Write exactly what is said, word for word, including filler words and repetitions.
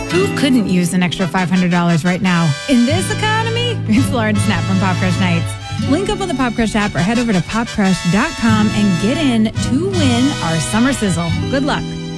Who couldn't use an extra five hundred dollars right now? In this economy, it's Lauren Snap from Pop Crush Nights. Link up on the Pop Crush app or head over to pop crush dot com and get in to win our summer sizzle. Good luck.